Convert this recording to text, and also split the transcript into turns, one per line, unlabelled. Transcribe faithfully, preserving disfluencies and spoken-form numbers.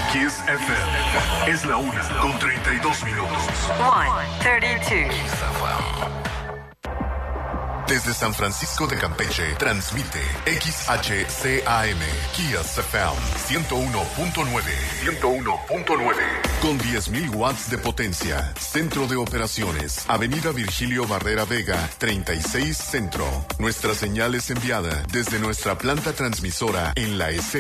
Kiss F M. Es la una con treinta y dos minutos.
one thirty-two.
Desde San Francisco de Campeche, transmite X H C A M, Kiss F M, ciento uno punto nueve. ciento uno punto nueve. Con diez mil watts de potencia. Centro de operaciones. Avenida Virgilio Barrera Vega, treinta y seis Centro. Nuestra señal es enviada desde nuestra planta transmisora en la escena.